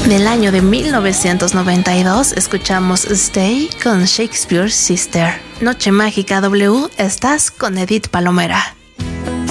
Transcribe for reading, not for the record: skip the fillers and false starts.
Del año de 1992 escuchamos Stay con Shakespeare's Sister. Noche Mágica W, estás con Edith Palomera.